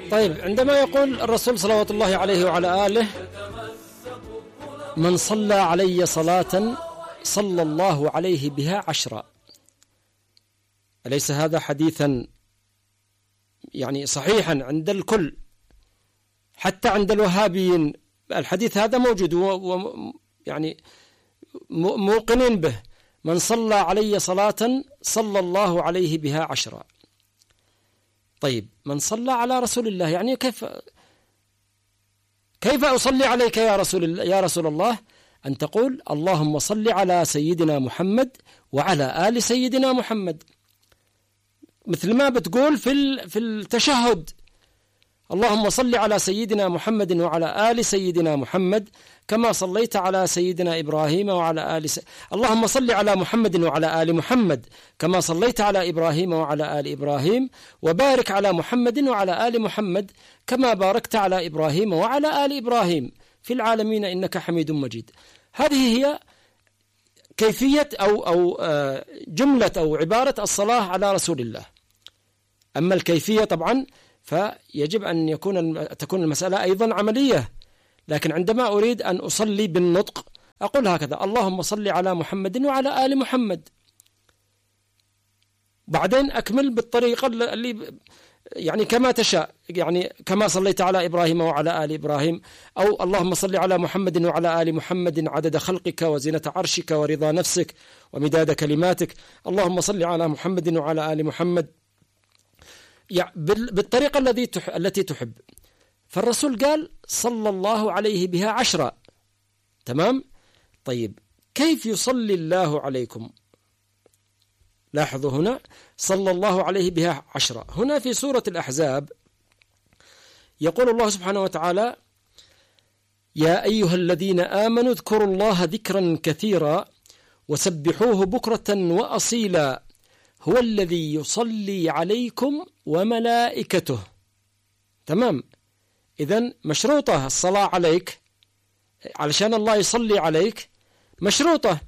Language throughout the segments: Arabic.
طيب، عندما يقول الرسول صلوات الله عليه وعلى آله: من صلى علي صلاة صلى الله عليه بها 10، أليس هذا حديثا يعني صحيحا عند الكل حتى عند الوهابيين؟ الحديث هذا موجود يعني موقنين به: من صلى علي صلاة صلى الله عليه بها 10. طيب، من صلى على رسول الله، يعني كيف أصلي عليك يا رسول الله؟ أن تقول: اللهم صل على سيدنا محمد وعلى آل سيدنا محمد، مثل ما بتقول في التشهد: اللهم صل على سيدنا محمد وعلى آل سيدنا محمد كما صليت على سيدنا إبراهيم وعلى اللهم صل على محمد وعلى آل محمد كما صليت على إبراهيم وعلى آل إبراهيم، وبارك على محمد وعلى آل محمد كما باركت على إبراهيم وعلى آل إبراهيم في العالمين إنك حميد مجيد. هذه هي كيفية أو جملة أو عبارة الصلاة على رسول الله. أما الكيفية طبعا فيجب أن تكون المسألة أيضا عملية، لكن عندما أريد أن أصلي بالنطق أقول هكذا: اللهم صل على محمد وعلى آل محمد، بعدين أكمل بالطريقة اللي يعني كما تشاء، يعني كما صليت على إبراهيم وعلى آل إبراهيم، أو اللهم صل على محمد وعلى آل محمد عدد خلقك وزنة عرشك ورضا نفسك ومداد كلماتك، اللهم صل على محمد وعلى آل محمد، يعني بالطريقة التي تحب. فالرسول قال صلى الله عليه بها 10. تمام؟ طيب، كيف يصلي الله عليكم؟ لاحظوا هنا: صلى الله عليه بها 10. هنا في سورة الأحزاب يقول الله سبحانه وتعالى: يا أيها الذين آمنوا اذكروا الله ذكرا كثيرا وسبحوه بكرة وأصيلا هو الذي يصلي عليكم وملائكته. تمام؟ إذن مشروطة الصلاة عليك علشان الله يصلي عليك، مشروطة.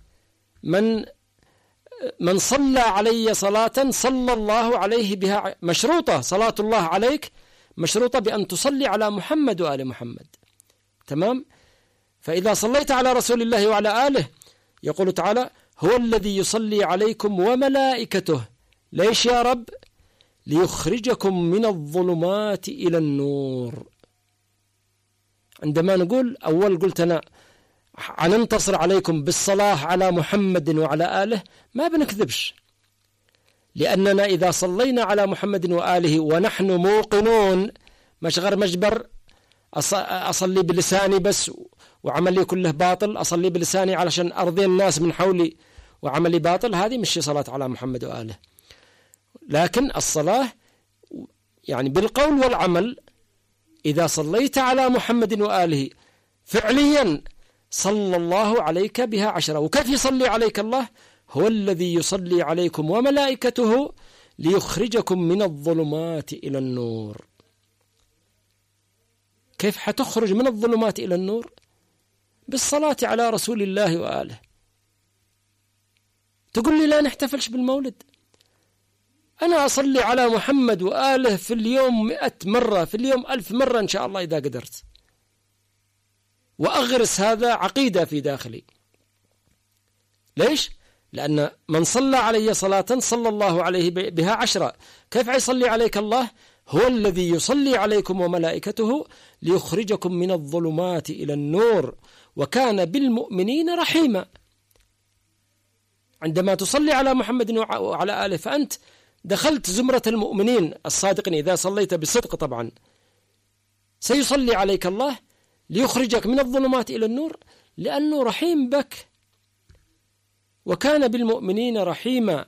من صلى علي صلاة صلى الله عليه بها، مشروطة صلاة الله عليك، مشروطة بأن تصلي على محمد وآل محمد. تمام؟ فإذا صليت على رسول الله وعلى آله يقول تعالى: هو الذي يصلي عليكم وملائكته. ليش يا رب؟ ليخرجكم من الظلمات إلى النور. عندما نقول أول قلت أنا هننتصر عليكم بالصلاة على محمد وعلى آله، ما بنكذبش، لأننا إذا صلينا على محمد وآله ونحن موقنون، مش غير مجبر أصلي بلساني بس وعملي كله باطل، أصلي بلساني علشان أرضي الناس من حولي وعملي باطل، هذه مش صلاة على محمد وآله. لكن الصلاة يعني بالقول والعمل، إذا صليت على محمد وآله فعليا صلى الله عليك بها 10. وكيف يصلي عليك الله؟ هو الذي يصلي عليكم وملائكته ليخرجكم من الظلمات إلى النور. كيف حتخرج من الظلمات إلى النور؟ بالصلاة على رسول الله وآله. تقول لي لا نحتفلش بالمولد؟ أنا أصلي على محمد وآله في اليوم 100 مرة، في اليوم 1000 مرة إن شاء الله إذا قدرت، وأغرس هذا عقيدة في داخلي. ليش؟ لأن من صلى علي صلاة صلى الله عليه بها 10. كيف يصلي عليك الله؟ هو الذي يصلي عليكم وملائكته ليخرجكم من الظلمات إلى النور وكان بالمؤمنين رحيما. عندما تصلي على محمد وعلى آله فأنت دخلت زمرة المؤمنين الصادقين. إذا صليت بصدق طبعا سيصلي عليك الله ليخرجك من الظلمات إلى النور، لأنه رحيم بك، وكان بالمؤمنين رحيما.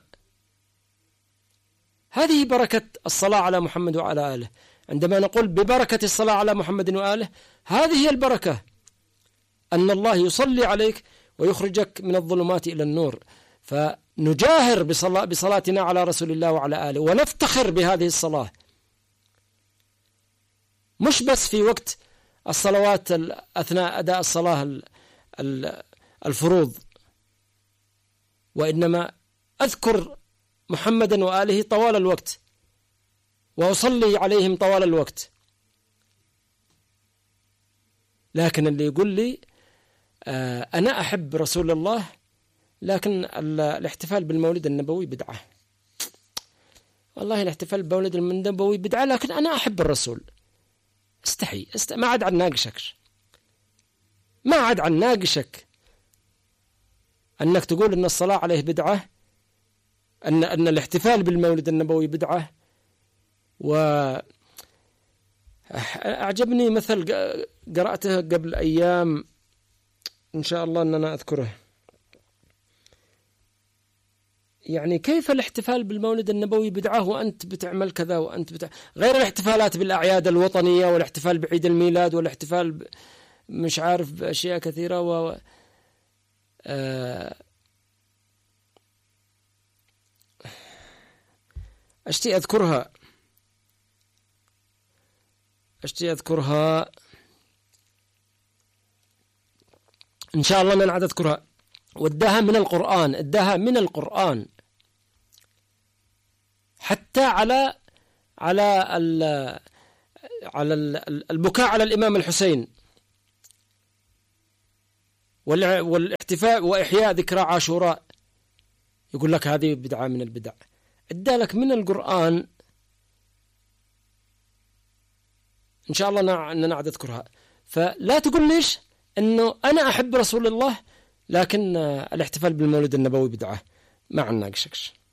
هذه بركة الصلاة على محمد وعلى آله. عندما نقول ببركة الصلاة على محمد وآله، هذه هي البركة، أن الله يصلي عليك ويخرجك من الظلمات إلى النور. فنجاهر بصلاتنا على رسول الله وعلى آله ونفتخر بهذه الصلاة، مش بس في وقت الصلوات أثناء أداء الصلاة الفروض، وإنما أذكر محمدا وآله طوال الوقت وأصلي عليهم طوال الوقت. لكن اللي يقول لي أنا أحب رسول الله لكن الاحتفال بالمولد النبوي بدعة، والله الاحتفال بالمولد النبوي بدعة لكن أنا أحب الرسول، استحي ما عاد عن ناقشك، ما عاد عن ناقشك أنك تقول أن الصلاة عليه بدعة، أن الاحتفال بالمولد النبوي بدعة. وأعجبني مثل قرأته قبل أيام إن شاء الله أننا أذكره، يعني كيف الاحتفال بالمولد النبوي بدعة وأنت بتعمل كذا وأنت غير الاحتفالات بالأعياد الوطنية والاحتفال بعيد الميلاد والاحتفال مش عارف بأشياء كثيرة أشتي أذكرها إن شاء الله أنا عاد أذكرها، واداها من القرآن حتى على البكاء على الإمام الحسين والاحتفاء وإحياء ذكرى عاشوراء، يقول لك هذه بدعة من البدع، ادالك من القرآن إن شاء الله أننا عاد أذكرها. فلا تقول ليش أنه أنا أحب رسول الله لكن الاحتفال بالمولد النبوي بدعة، ما عنا ناقشكش.